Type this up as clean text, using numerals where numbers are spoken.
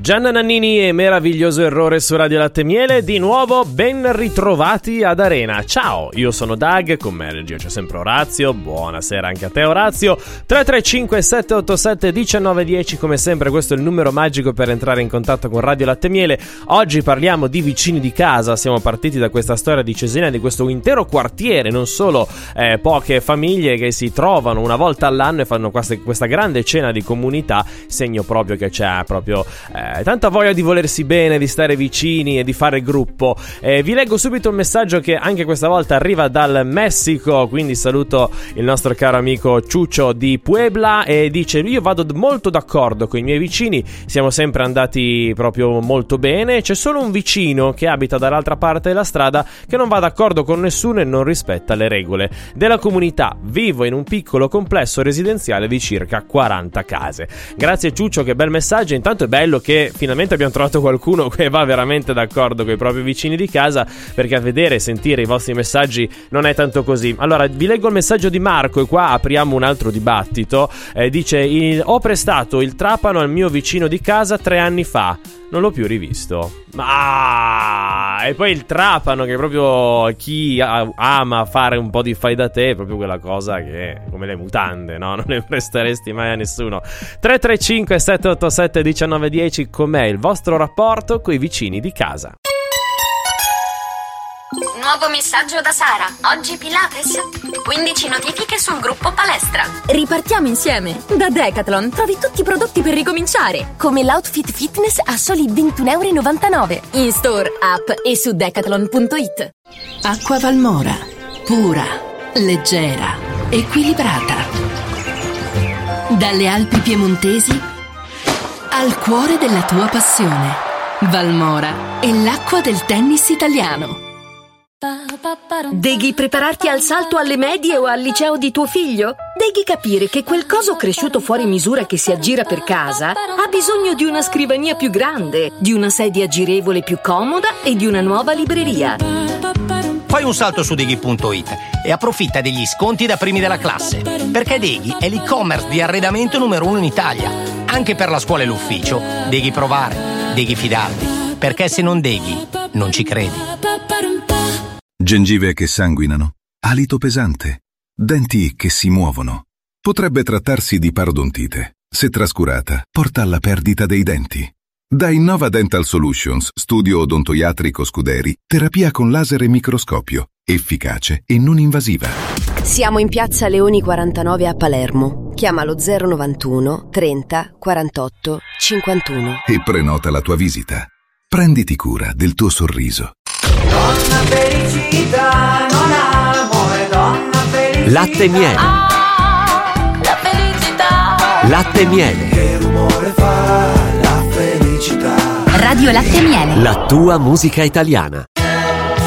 Gianna Nannini e Meraviglioso Errore su Radio Latte Miele. Di nuovo ben ritrovati ad Arena. Ciao, io sono Doug, con me regia c'è sempre Orazio. Buonasera anche a te Orazio. 335 787 1910, come sempre questo è il numero magico per entrare in contatto con Radio Latte Miele. Oggi parliamo di vicini di casa. Siamo partiti da questa storia di Cesena, di questo intero quartiere, non solo poche famiglie che si trovano una volta all'anno e fanno questa grande cena di comunità, segno proprio che c'è proprio tanta voglia di volersi bene, di stare vicini e di fare gruppo. Vi leggo subito un messaggio che anche questa volta arriva dal Messico, quindi saluto il nostro caro amico Ciuccio di Puebla, e dice: io vado molto d'accordo con i miei vicini, siamo sempre andati proprio molto bene, c'è solo un vicino che abita dall'altra parte della strada che non va d'accordo con nessuno e non rispetta le regole della comunità. Vivo in un piccolo complesso residenziale di circa 40 case. Grazie Ciuccio, che bel messaggio. Intanto è bello che finalmente abbiamo trovato qualcuno che va veramente d'accordo con i propri vicini di casa, perché a vedere e sentire i vostri messaggi non è tanto così. Allora vi leggo il messaggio di Marco e qua apriamo un altro dibattito. Dice: ho prestato il trapano al mio vicino di casa 3 anni fa, non l'ho più rivisto. E poi il trapano, che proprio chi ama fare un po' di fai da te, è proprio quella cosa che, come le mutande, no? Non le presteresti mai a nessuno. 335 787 1910, com'è il vostro rapporto coi vicini di casa? Nuovo messaggio da Sara. Oggi Pilates. 15 notifiche sul gruppo palestra. Ripartiamo insieme. Da Decathlon trovi tutti i prodotti per ricominciare, come l'outfit fitness a soli €21,99. In store, app e su decathlon.it. Acqua Valmora. Pura, leggera, equilibrata. Dalle Alpi piemontesi al cuore della tua passione. Valmora è l'acqua del tennis italiano. Devi prepararti al salto alle medie o al liceo di tuo figlio? Devi capire che quel coso cresciuto fuori misura che si aggira per casa ha bisogno di una scrivania più grande, di una sedia girevole più comoda e di una nuova libreria. Fai un salto su Deghi.it e approfitta degli sconti da primi della classe, perché Deghi è l'e-commerce di arredamento numero 1 in Italia. Anche per la scuola e l'ufficio, Deghi provare, Deghi fidarti, perché se non Deghi non ci credi. Gengive che sanguinano, alito pesante, denti che si muovono. Potrebbe trattarsi di parodontite. Se trascurata, porta alla perdita dei denti. Da Innova Dental Solutions, studio odontoiatrico Scuderi, terapia con laser e microscopio, efficace e non invasiva. Siamo in piazza Leoni 49 a Palermo. Chiamalo 091 30 48 51 e prenota la tua visita. Prenditi cura del tuo sorriso. Donna felicità, non amore, donna felicità. Latte Miele. La felicità. Latte Miele. Che rumore fa la felicità? Radio Latte Miele. La tua musica italiana.